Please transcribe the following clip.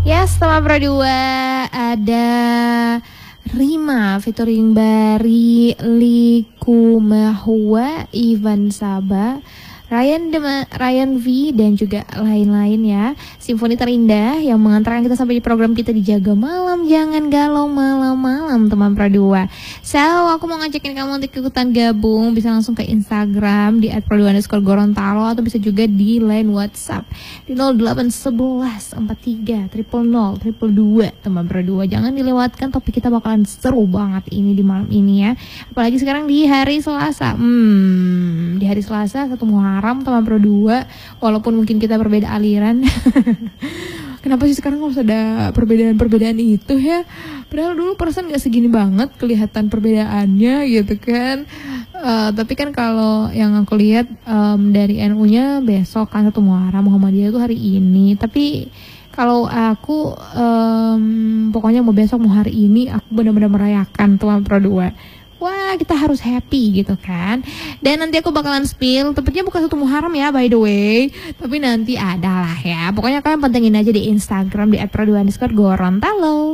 Yes, teman Pro 2 ada Rima featuring Bari Likumahua, Ivan Saba, Ryan V dan juga lain-lain ya. Simfoni terindah yang mengantarkan kita sampai di program kita di Jaga Malam. Jangan galau malam-malam teman Pro 2. So, aku mau ngajakin kamu untuk ikutan gabung. Bisa langsung ke Instagram di @pro2_gorontalo atau bisa juga di line WhatsApp di 081143000222 teman Pro 2. Jangan dilewatkan, topik kita bakalan seru banget ini di malam ini ya. Apalagi sekarang di hari Selasa. Di hari Selasa 1 Muharram teman Pro 2, walaupun mungkin kita berbeda aliran. Kenapa sih sekarang harus ada perbedaan-perbedaan itu ya? Padahal dulu perasaan gak segini banget kelihatan perbedaannya gitu kan. Tapi kan kalau yang aku lihat dari NU-nya besok kan 1 Muharram, Muhammadiyah itu hari ini. Tapi kalau aku pokoknya mau besok mau hari ini aku benar-benar merayakan teman Pro 2. Wah, kita harus happy gitu kan. Dan nanti aku bakalan spill, tepatnya bukan 1 Muharram ya by the way, tapi nanti ada lah ya. Pokoknya kalian pantengin aja di Instagram di @pro2_gorontalo.